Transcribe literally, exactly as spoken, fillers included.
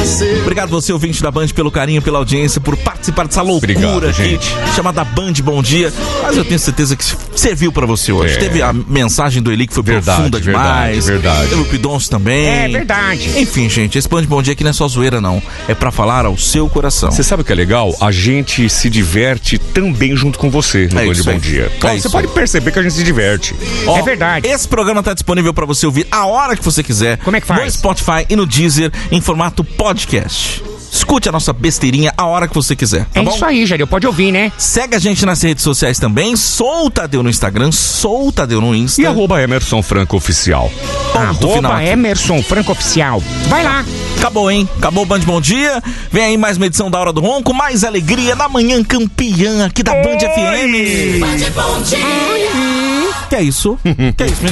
Obrigado você, ouvinte da Band, pelo carinho, pela audiência, por participar dessa loucura Obrigado, aqui, gente. chamada Band Bom Dia. Mas eu tenho certeza que serviu pra você hoje. É. Teve a mensagem do Eli que foi Verdade, profunda demais. verdade, verdade. Teve o Pidoncio também. É verdade. Enfim, gente, esse Band Bom Dia aqui não é só zoeira, não. É pra falar ao seu coração. Você sabe o que é legal? A gente se diverte também junto com você no É Band isso Bom aí. Dia. É Ó, isso você pode aí. perceber que a gente se diverte. Ó, É verdade. Esse programa tá disponível pra você ouvir a hora que você quiser. Como é que faz? No Spotify e no Deezer, em formato podcast. Escute a nossa besteirinha a hora que você quiser, tá É bom? isso aí, Jadeu, pode ouvir, né? Segue a gente nas redes sociais também. Sou o Tadeu no Instagram, sou o Tadeu no Insta. E arroba Emerson Franco Oficial. Ponto final Arroba aqui. Emerson Franco Oficial. Vai lá. Acabou, hein? Acabou o Band Bom Dia. Vem aí mais uma edição da Hora do Ronco, mais alegria na manhã campeã aqui da Band F M. Band Bom Dia. Que é isso? Que é isso, menino?